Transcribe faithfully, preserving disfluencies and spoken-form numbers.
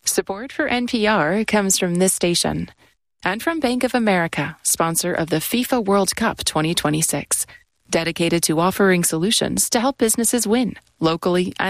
Support for N P R comes from this station and from Bank of America, sponsor of the FIFA World Cup twenty twenty-six, dedicated to offering solutions to help businesses win locally and